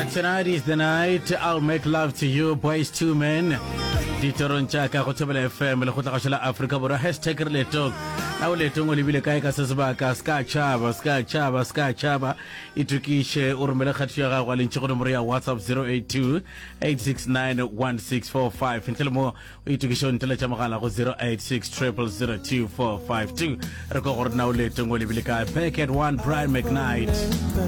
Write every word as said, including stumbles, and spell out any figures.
Tonight is the night I'll make love to you, boys two men. Ditoron chaka go tshebela F M le go tla ga Africa bora hashtag re leto a o leto ngo lebile kae ka se sebaka ska chaba ska chaba ska chaba itukishe o romela khatsi ya gago le ntse go nomoro ya WhatsApp zero eight two eight six nine one six four five ntele mo o itukishe ntele tsa mogala go zero eight six zero zero zero two four five two re go gore na o leto ngo lebile kae Packet one Brian McKnight.